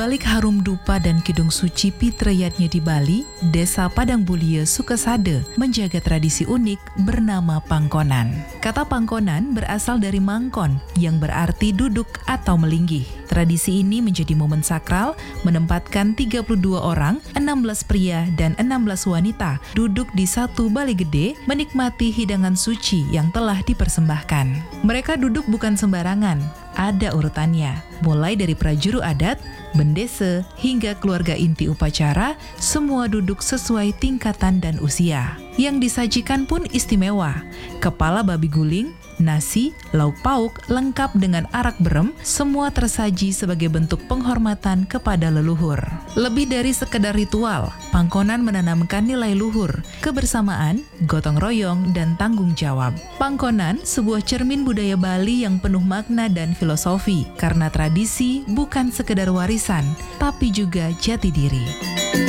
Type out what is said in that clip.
balik harum dupa dan kidung suci Pitrayatnya di Bali, Desa Padang Bulia, Sukesade menjaga tradisi unik bernama pangkonan. Kata pangkonan berasal dari mangkon yang berarti duduk atau melinggih. Tradisi ini menjadi momen sakral menempatkan 32 orang, 16 pria dan 16 wanita duduk di satu balai gede menikmati hidangan suci yang telah dipersembahkan. Mereka duduk bukan sembarangan, ada urutannya. Mulai dari prajuru adat, bendese, hingga keluarga inti upacara, semua duduk sesuai tingkatan dan usia. Yang disajikan pun istimewa, kepala babi guling, nasi, lauk pauk, lengkap dengan arak berem, semua tersaji sebagai bentuk penghormatan kepada leluhur. Lebih dari sekedar ritual, pangkonan menanamkan nilai luhur, kebersamaan, gotong royong, dan tanggung jawab. Pangkonan sebuah cermin budaya Bali yang penuh makna dan filosofi, karena tradisi bukan sekedar warisan, tapi juga jati diri.